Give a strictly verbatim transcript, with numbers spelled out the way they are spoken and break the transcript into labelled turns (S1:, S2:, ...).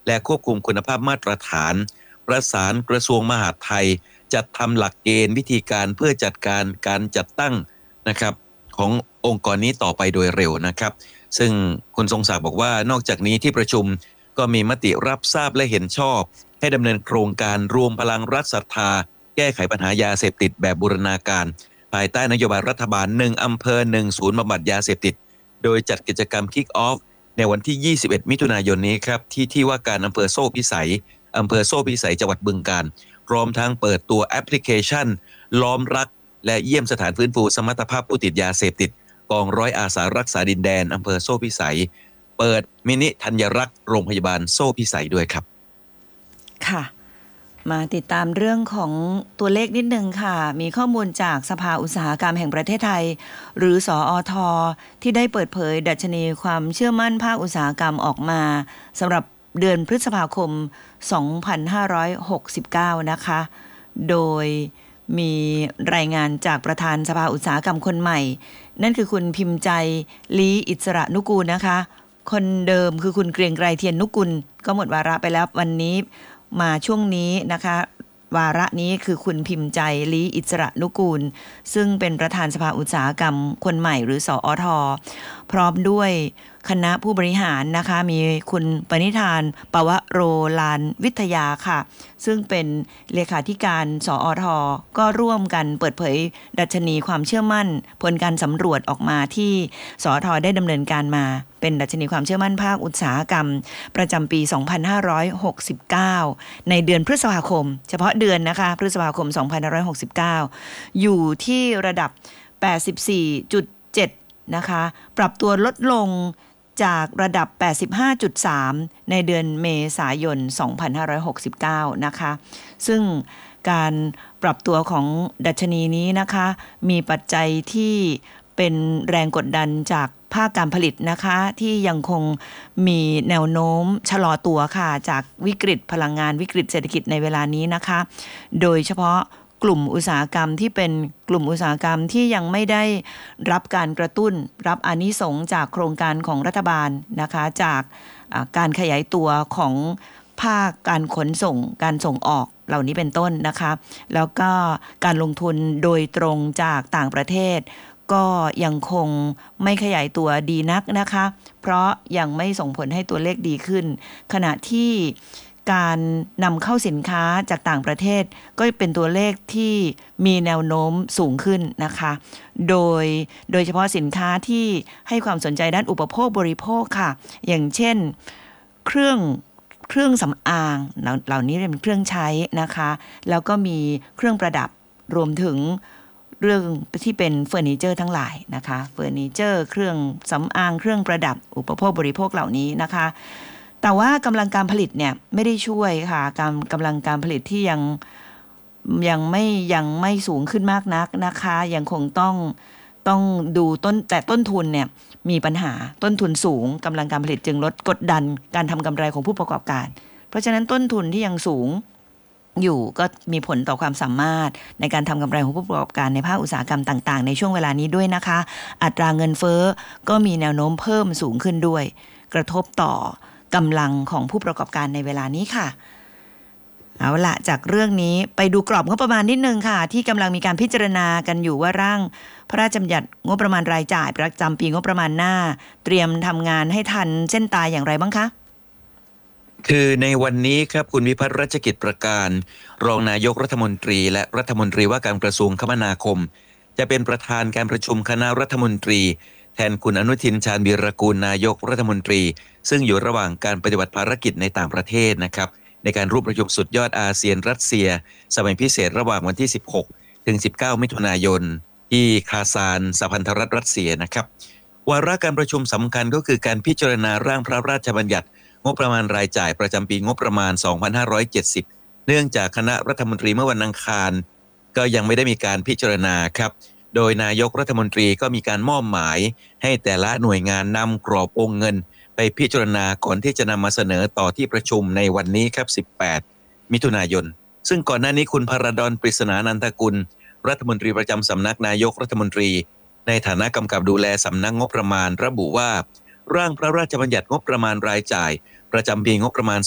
S1: และควบคุมคุณภาพมาตรฐานประสานกระทรวงมหาดไทยจัดทำหลักเกณฑ์วิธีการเพื่อจัดการการจัดตั้งนะครับขององค์กรนี้ต่อไปโดยเร็วนะครับซึ่งคุณทรงศักดิ์บอกว่านอกจากนี้ที่ประชุมก็มีมติรับทราบและเห็นชอบให้ดำเนินโครงการรวมพลังรัฐศรัทธาแก้ไขปัญหายาเสพติดแบบบูรณาการภายใต้นโยบายรัฐบาลหนึ่งอำเภอหนึ่งศูนย์บำบัดยาเสพติดโดยจัดกิจกรรม Kick Off ในวันที่ยี่สิบเอ็ดมิถุนายนนี้ครับที่ที่ว่าการอำเภอโซ่พิสัยอำเภอโซ่พิสัยจังหวัดบึงกาฬพร้อมทั้งเปิดตัวแอปพลิเคชันล้อมรักและเยี่ยมสถานฟื้นฟูสมรรถภาพผู้ติดยาเสพติดกองร้อยอาสารักษาดินแดนอำเภอโซ่พิสัยเปิดมินิธัญรักษ์โรงพยาบาลโซ่พิสัยด้วยครับ
S2: ค่ะมาติดตามเรื่องของตัวเลขนิดนึงค่ะมีข้อมูลจากสภาอุตสาหกรรมแห่งประเทศไทยหรือสอทที่ได้เปิดเผยดัชนีความเชื่อมั่นภาคอุตสาหกรรมออกมาสำหรับเดือนพฤษภาคมสองพันห้าร้อยหกสิบเก้านะคะโดยมีรายงานจากประธานสภาอุตสาหกรรมคนใหม่นั่นคือคุณพิมพ์ใจลีอิสระนุกูลนะคะคนเดิมคือคุณเกรียงไกรเทียนนุกุลก็หมดวาระไปแล้ววันนี้มาช่วงนี้นะคะวาระนี้คือคุณพิมพ์ใจลีอิสระนุกูลซึ่งเป็นประธานสภาอุตสาหกรรมคนใหม่หรือสอทพร้อมด้วยคณะผู้บริหารนะคะมีคุณปณิธานปวโรลานวิทยาค่ะซึ่งเป็นเลขาธิการสอทก็ร่วมกันเปิดเผยดัชนีความเชื่อมั่นผลการสำรวจออกมาที่สอทได้ดำเนินการมาเป็นดัชนีความเชื่อมั่นภาคอุตสาหกรรมประจำปีสองพันห้าร้อยหกสิบเก้าในเดือนพฤษภาคมเฉพาะเดือนนะคะพฤษภาคมสองพันห้าร้อยหกสิบเก้าอยู่ที่ระดับ แปดสิบสี่จุดเจ็ด นะคะปรับตัวลดลงจากระดับ แปดสิบห้าจุดสาม ในเดือนเมษายนสองพันห้าร้อยหกสิบเก้านะคะซึ่งการปรับตัวของดัชนีนี้นะคะมีปัจจัยที่เป็นแรงกดดันจากภาคการผลิตนะคะที่ยังคงมีแนวโน้มชะลอตัวค่ะจากวิกฤตพลังงานวิกฤตเศรษฐกิจในเวลานี้นะคะโดยเฉพาะกลุ่มอุตสาหกรรมที่เป็นกลุ่มอุตสาหกรรมที่ยังไม่ได้รับการกระตุ้นรับอานิสงส์จากโครงการของรัฐบาลนะคะจากการขยายตัวของภาคการขนส่งการส่งออกเหล่านี้เป็นต้นนะคะแล้วก็การลงทุนโดยตรงจากต่างประเทศก็ยังคงไม่ขยายตัวดีนักนะคะเพราะยังไม่ส่งผลให้ตัวเลขดีขึ้นขณะที่การนำเข้าสินค้าจากต่างประเทศก็เป็นตัวเลขที่มีแนวโน้มสูงขึ้นนะคะโดยโดยเฉพาะสินค้าที่ให้ความสนใจด้านอุปโภคบริโภคค่ะอย่างเช่นเครื่องเครื่องสำอางเหล่านี้เป็นเครื่องใช้นะคะแล้วก็มีเครื่องประดับรวมถึงเรื่องที่เป็นเฟอร์นิเจอร์ทั้งหลายนะคะเฟอร์นิเจอร์เครื่องสำอางเครื่องประดับอุปโภคบริโภคเหล่านี้นะคะแต่ว่ากำลังการผลิตเนี่ยไม่ได้ช่วยค่ะการกำลังการผลิตที่ยังยังไม่ยังไม่สูงขึ้นมากนักนะคะยังคงต้องต้องดูต้นแต่ต้นทุนเนี่ยมีปัญหาต้นทุนสูงกำลังการผลิตจึงลดกดดันการทำกำไรของผู้ประกอบการเพราะฉะนั้นต้นทุนที่ยังสูงอยู่ก็มีผลต่อความสามารถในการทำกำไรของผู้ประกอบการในภาคอุตสาหกรรมต่างๆในช่วงเวลานี้ด้วยนะคะอัตราเงินเฟ้อก็มีแนวโน้มเพิ่มสูงขึ้นด้วยกระทบต่อกำลังของผู้ประกอบการในเวลานี้ค่ะเอาละจากเรื่องนี้ไปดูกรอบงบประมาณนิดนึงค่ะที่กำลังมีการพิจารณากันอยู่ว่าร่างพระราชบัญญัติงบประมาณรายจ่ายประจำปีงบประมาณหน้าเตรียมทำงานให้ทันเส้นตายอย่างไรบ้างคะ
S1: คือในวันนี้ครับคุณวิพัฒน์รัชกิจประการรองนายกรัฐมนตรีและรัฐมนตรีว่าการกระทรวงคมนาคมจะเป็นประธานการประชุมคณะรัฐมนตรีแทนคุณอนุทินชาญวีรกูลนายกรัฐมนตรีซึ่งอยู่ระหว่างการปฏิบัติภารกิจในต่างประเทศนะครับในการร่วมประชุมสุดยอดอาเซียนรัสเซียสมัยพิเศษระหว่างวันที่สิบหกถึงสิบเก้ามิถุนายนที่คาซานสหพันธรัฐรัสเซียนะครับวาระการประชุมสำคัญก็คือการพิจารณาร่างพระราชบัญญัติงบประมาณรายจ่ายประจำปีงบประมาณสองพันห้าร้อยเจ็ดสิบเนื่องจากคณะรัฐมนตรีเมื่อวันอังคารก็ยังไม่ได้มีการพิจารณาครับโดยนายกรัฐมนตรีก็มีการมอบหมายให้แต่ละหน่วยงานนำกรอบวงเงินไปพิจารณาก่อนที่จะนำมาเสนอต่อที่ประชุมในวันนี้ครับสิบแปดมิถุนายนซึ่งก่อนหน้านี้คุณพรดลปริศนานันทกุลรัฐมนตรีประจำสำนักนายกรัฐมนตรีในฐานะกำกับดูแลสำนักงบประมาณระบุว่าร่างพระราชบัญญัติงบประมาณรายจ่ายประจำปีงบประมาณ